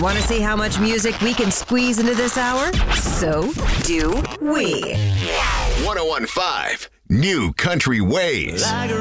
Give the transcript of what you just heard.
Want to see how much music we can squeeze into this hour? So do we. 1015 New Country Ways.